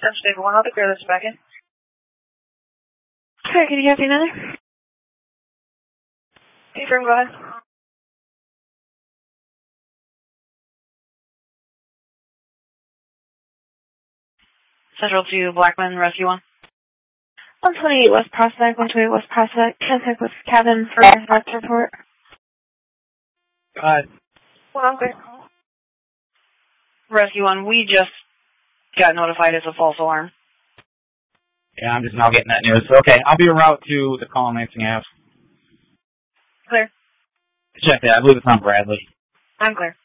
Stable 1, I'll be clear this back in. Sorry, can you have another? Confirm, go ahead. Central to Blackman, Rescue 1. 128 West Prospect, 128 West Prospect. Contact with cabin for next report. Go ahead. Well, I'm clear. Rescue 1, we just got notified it's a false alarm. Yeah, I'm just now getting that news. Okay, I'll be en route to the call in Lansing Ave. Clear. Check that. I believe it's on Bradley. I'm clear.